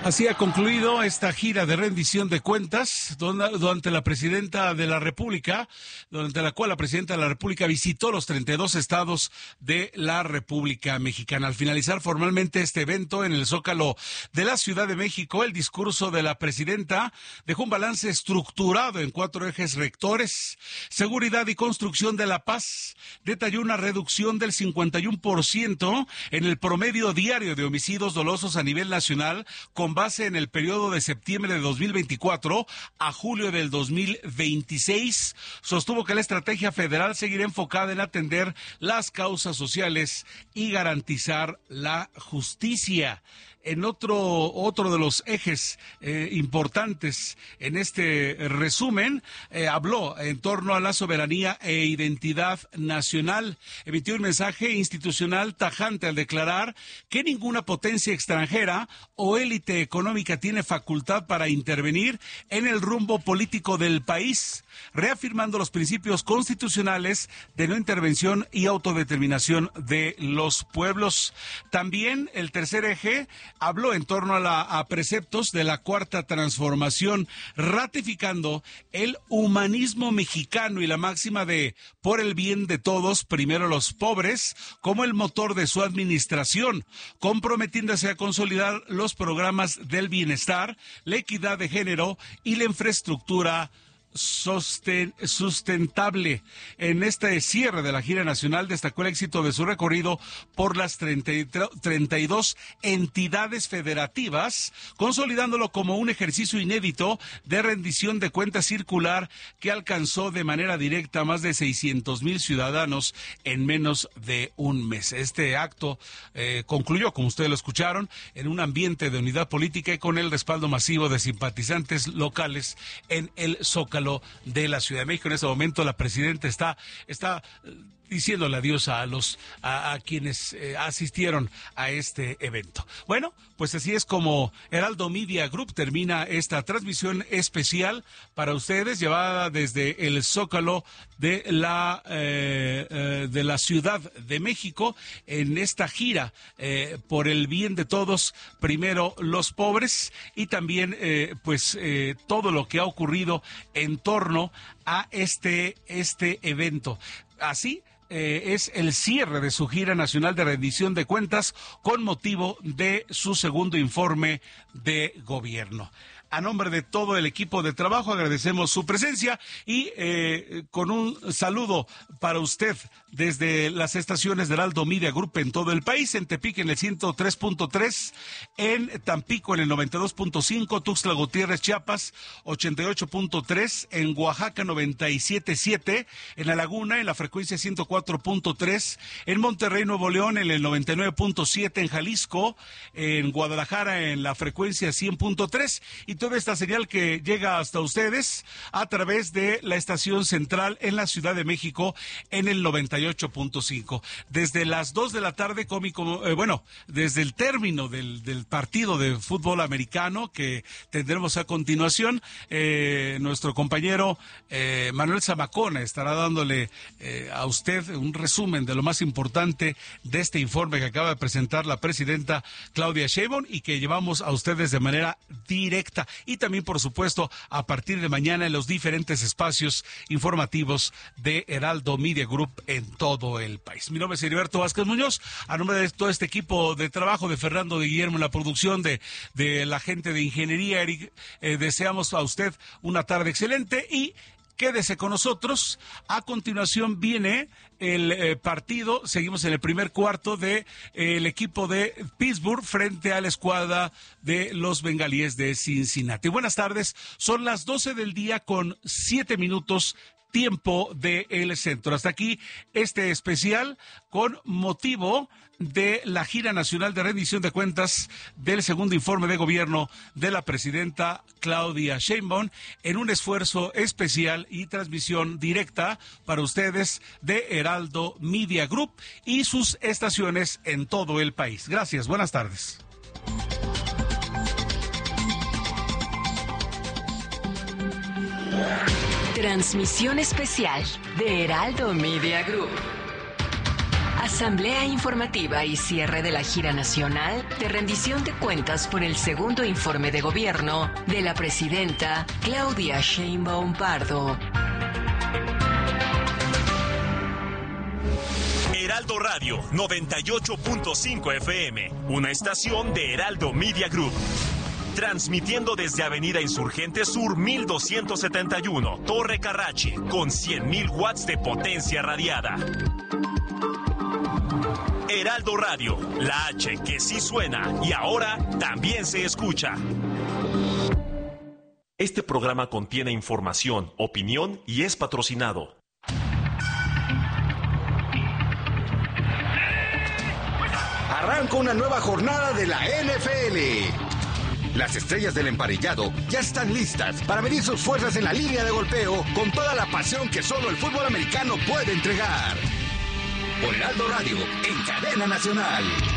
Así ha concluido esta gira de rendición de cuentas durante la presidenta de la República, durante la cual la presidenta de la República visitó los 32 estados de la República Mexicana. Al finalizar formalmente este evento en el Zócalo de la Ciudad de México, el discurso de la presidenta dejó un balance estructurado en 4 ejes rectores: seguridad y construcción de la paz. Detalló una reducción del 51% en el promedio diario de homicidios dolosos a nivel nacional, con base en el periodo de septiembre de 2024 a julio del 2026. Sostuvo que la estrategia federal seguirá enfocada en atender las causas sociales y garantizar la justicia. En otro de los ejes importantes en este resumen, habló en torno a la soberanía e identidad nacional. Emitió un mensaje institucional tajante al declarar que ninguna potencia extranjera o élite económica tiene facultad para intervenir en el rumbo político del país, reafirmando los principios constitucionales de no intervención y autodeterminación de los pueblos. También el tercer eje habló en torno a preceptos de la Cuarta Transformación, ratificando el humanismo mexicano y la máxima de por el bien de todos, primero los pobres, como el motor de su administración, comprometiéndose a consolidar los programas del bienestar, la equidad de género y la infraestructura sustentable. En este cierre de la gira nacional destacó el éxito de su recorrido por las 32 entidades federativas, consolidándolo como un ejercicio inédito de rendición de cuentas circular que alcanzó de manera directa a más de 600,000 ciudadanos en menos de un mes. Este acto concluyó, como ustedes lo escucharon, en un ambiente de unidad política y con el respaldo masivo de simpatizantes locales en el Zócalo de la Ciudad de México. En este momento la presidenta está diciéndole adiós a quienes asistieron a este evento. Bueno, pues así es como Heraldo Media Group termina esta transmisión especial para ustedes, llevada desde el Zócalo de la Ciudad de México en esta gira por el bien de todos, primero los pobres, y también todo lo que ha ocurrido en torno a este evento. Así es el cierre de su gira nacional de rendición de cuentas con motivo de su segundo informe de gobierno. A nombre de todo el equipo de trabajo agradecemos su presencia y con un saludo para usted desde las estaciones de Heraldo Media Group en todo el país: en Tepic en el 103.3, en Tampico en el 92.5, Tuxtla Gutiérrez, Chiapas 88.3, en Oaxaca 97.7, en La Laguna en la frecuencia 104.3, en Monterrey, Nuevo León en el 99.7, en Jalisco, en Guadalajara en la frecuencia 100.3, y toda esta señal que llega hasta ustedes a través de la estación central en la Ciudad de México en el 98.5. Desde las 2 de la tarde, desde el término del partido de fútbol americano que tendremos a continuación, nuestro compañero Manuel Zamacona estará dándole a usted un resumen de lo más importante de este informe que acaba de presentar la presidenta Claudia Sheinbaum y que llevamos a ustedes de manera directa, y también, por supuesto, a partir de mañana en los diferentes espacios informativos de Heraldo Media Group en todo el país. Mi nombre es Heriberto Vázquez Muñoz, a nombre de todo este equipo de trabajo, de Fernando de Guillermo en la producción, de la gente de ingeniería, Eric, deseamos a usted una tarde excelente y quédese con nosotros. A continuación viene el partido, seguimos en el primer cuarto de el equipo de Pittsburgh frente a la escuadra de los Bengalíes de Cincinnati. Buenas tardes, son las 12 del día con 7 minutos, tiempo del centro. Hasta aquí este especial con motivo de la gira nacional de rendición de cuentas del segundo informe de gobierno de la presidenta Claudia Sheinbaum, en un esfuerzo especial y transmisión directa para ustedes de Heraldo Media Group y sus estaciones en todo el país. Gracias, buenas tardes. Transmisión especial de Heraldo Media Group. Asamblea informativa y cierre de la gira nacional de rendición de cuentas por el segundo informe de gobierno de la presidenta Claudia Sheinbaum Pardo. Heraldo Radio 98.5 FM, una estación de Heraldo Media Group. Transmitiendo desde Avenida Insurgente Sur 1271, Torre Carrache, con 100.000 watts de potencia radiada. Heraldo Radio, la H que sí suena y ahora también se escucha. Este programa contiene información, opinión y es patrocinado. Arranca una nueva jornada de la NFL. Las estrellas del emparellado ya están listas para medir sus fuerzas en la línea de golpeo con toda la pasión que solo el fútbol americano puede entregar. Por Heraldo Radio, en cadena nacional.